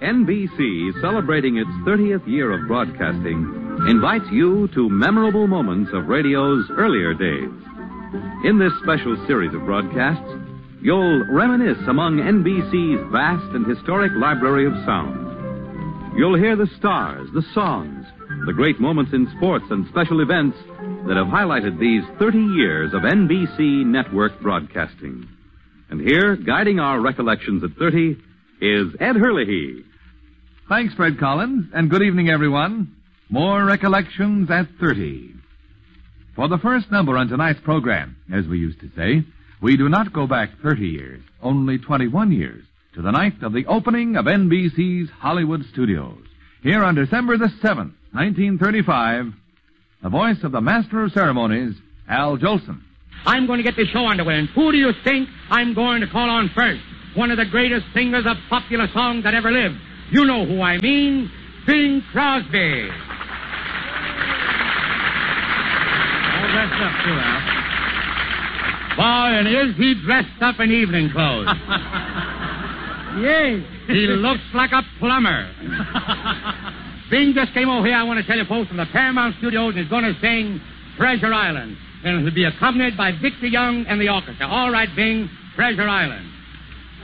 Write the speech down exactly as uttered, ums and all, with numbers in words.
N B C, celebrating its thirtieth year of broadcasting, invites you to memorable moments of radio's earlier days. In this special series of broadcasts, you'll reminisce among N B C's vast and historic library of sound. You'll hear the stars, the songs, the great moments in sports and special events that have highlighted these thirty years of N B C network broadcasting. And here, guiding our recollections at thirty, is Ed Herlihy. Thanks, Fred Collins, and good evening, everyone. More recollections at thirty. For the first number on tonight's program, as we used to say, we do not go back thirty years, only twenty-one years, to the night of the opening of N B C's Hollywood studios. Here on December the seventh, nineteen thirty-five, the voice of the Master of Ceremonies, Al Jolson. I'm going to get this show underway, and who do you think I'm going to call on first? One of the greatest singers of popular songs that ever lived. You know who I mean, Bing Crosby. All dressed up, too, Al. Boy, and is he dressed up in evening clothes. Yes. He looks like a plumber. Bing just came over here, I want to tell you folks, from the Paramount Studios, and is going to sing Treasure Island. And it'll be accompanied by Dixie Young and the orchestra. All right, Bing, Treasure Island.